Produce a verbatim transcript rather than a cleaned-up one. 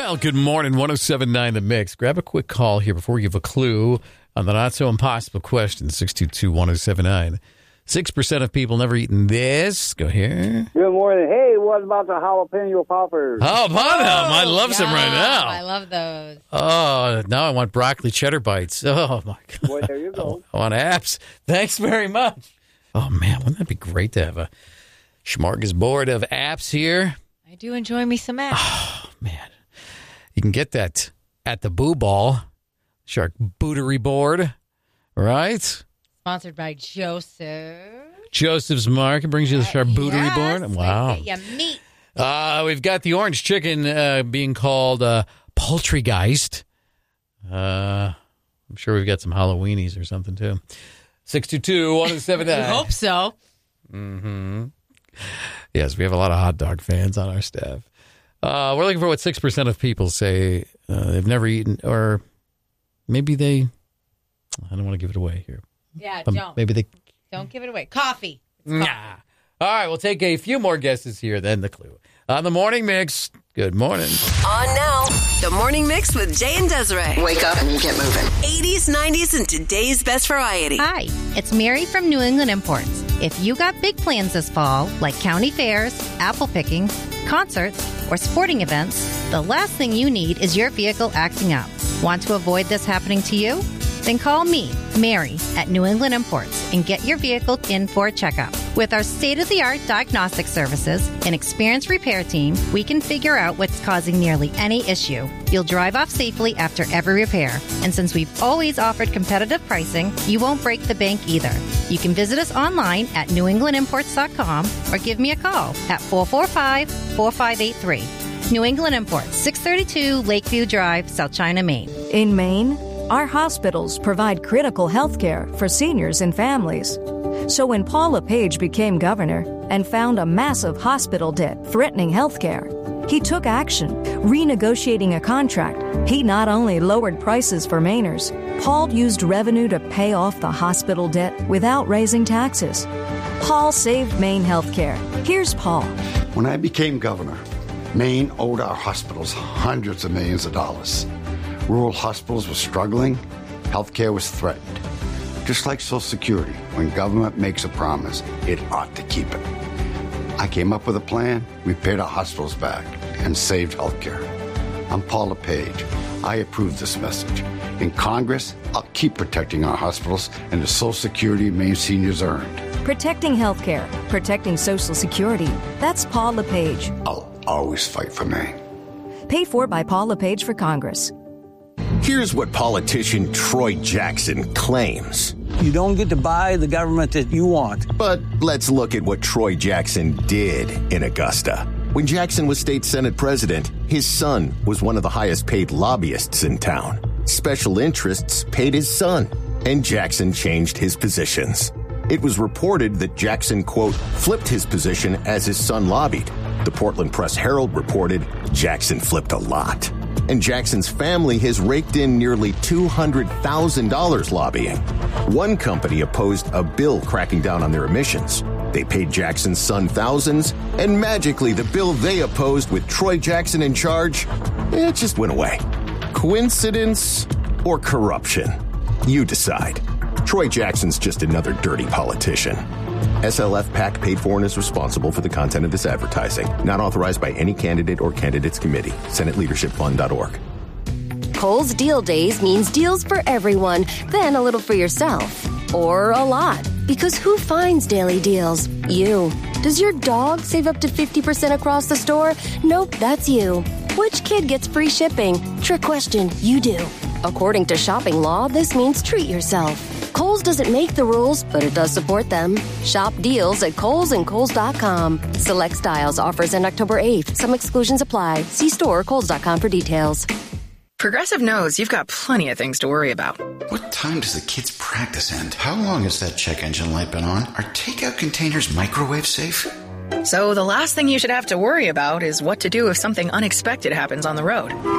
Well, good morning, one oh seven point nine The Mix. Grab a quick call here before we give a clue on the not-so-impossible question, six two two, one oh seven nine. six percent of people never eaten this. Go here. Good morning. Hey, what about the jalapeno poppers? How about them? I love some right now. I love those. Oh, now I want broccoli cheddar bites. Oh, my God. Well, there you go. I want apps. Thanks very much. Oh, man, wouldn't that be great to have a smorgasbord of apps here? I do enjoy me some apps. Oh, man. You can get that at the Boo Ball charcuterie board, right? Sponsored by Joseph. Joseph's Market brings you the charcuterie yes, board. Wow. Yeah, meat. Uh, we've got the orange chicken uh, being called uh, Poultrygeist. Uh, I'm sure we've got some Halloweenies or something, too. six two two, one oh seven nine. I hope so. Mm-hmm. Yes, we have a lot of hot dog fans on our staff. Uh, we're looking for what six percent of people say uh, they've never eaten, or maybe they, I don't want to give it away here. Yeah, Um, don't. maybe they, Don't give it away. Coffee. It's nah. coffee. All right, we'll take a few more guesses here, then the clue. On the Morning Mix, good morning. On now, the Morning Mix with Jay and Desiree. Wake up and get moving. eighties, nineties, and today's best variety. Hi, it's Mary from New England Imports. If you got big plans this fall, like county fairs, apple picking, concerts, or sporting events, the last thing you need is your vehicle acting up. Want to avoid this happening to you? Then call me, Mary, at New England Imports and get your vehicle in for a checkup. With our state-of-the-art diagnostic services and experienced repair team, we can figure out what's causing nearly any issue. You'll drive off safely after every repair. And since we've always offered competitive pricing, you won't break the bank either. You can visit us online at new england imports dot com or give me a call at four four five, four five eight three. New England Imports, six thirty-two Lakeview Drive, South China, Maine. In Maine, our hospitals provide critical health care for seniors and families. So when Paul LePage became governor and found a massive hospital debt threatening health care, he took action, renegotiating a contract. He not only lowered prices for Mainers, Paul used revenue to pay off the hospital debt without raising taxes. Paul saved Maine health care. Here's Paul. When I became governor, Maine owed our hospitals hundreds of millions of dollars. Rural hospitals were struggling. Healthcare was threatened. Just like Social Security, when government makes a promise, it ought to keep it. I came up with a plan. We paid our hospitals back and saved healthcare. I'm Paul LePage. I approve this message. In Congress, I'll keep protecting our hospitals and the Social Security Maine seniors earned. Protecting healthcare, protecting Social Security. That's Paul LePage. I'll always fight for Maine. Paid for by Paul LePage for Congress. Here's what politician Troy Jackson claims. You don't get to buy the government that you want. But let's look at what Troy Jackson did in Augusta. When Jackson was state Senate president, his son was one of the highest paid lobbyists in town. Special interests paid his son, and Jackson changed his positions. It was reported that Jackson, quote, flipped his position as his son lobbied. The Portland Press-Herald reported Jackson flipped a lot. And Jackson's family has raked in nearly two hundred thousand dollars lobbying. One company opposed a bill cracking down on their emissions. They paid Jackson's son thousands, and magically the bill they opposed with Troy Jackson in charge, it just went away. Coincidence or corruption? You decide. Troy Jackson's just another dirty politician. S L F PAC paid for and is responsible for the content of this advertising. Not authorized by any candidate or candidates committee. Senate Leadership Fund dot org. Kohl's Deal Days means deals for everyone, then a little for yourself. Or a lot. Because who finds daily deals? You. Does your dog save up to fifty percent across the store? Nope, that's you. Which kid gets free shipping? Trick question, you do. According to shopping law, this means treat yourself. Kohl's doesn't make the rules, but it does support them. Shop deals at Kohl's and Kohl's dot com. Select styles offers end October eighth. Some exclusions apply. See store or Kohl's dot com for details. Progressive knows you've got plenty of things to worry about. What time does the kids' practice end? How long has that check engine light been on? Are takeout containers microwave safe? So the last thing you should have to worry about is what to do if something unexpected happens on the road.